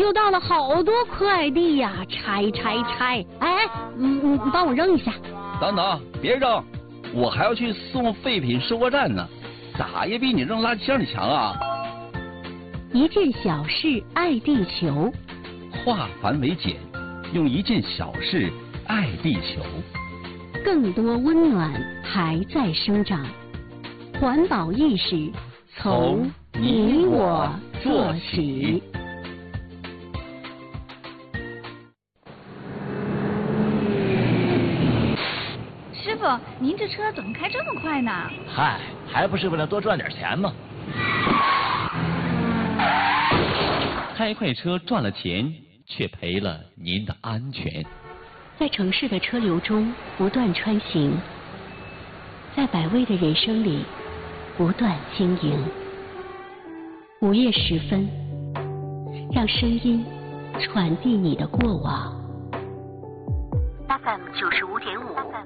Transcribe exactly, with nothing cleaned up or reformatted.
又到了好多快递呀，拆拆拆！哎，嗯嗯，帮我扔一下。 等等，别扔，我还要去送废品收货站呢，咋也比你扔垃圾箱里强啊！ 一件小事爱地球， 化繁为简，用一件小事爱地球。 更多温暖还在生长，环保意识从你我做起。 师傅，您这车怎么开这么快呢？ 嗨，还不是为了多赚点钱吗？ 开快车赚了钱，却赔了您的安全。 在城市的车流中不断穿行，在百味的人生里不断经营。午夜时分，让声音传递你的过往。F M 九十五点五，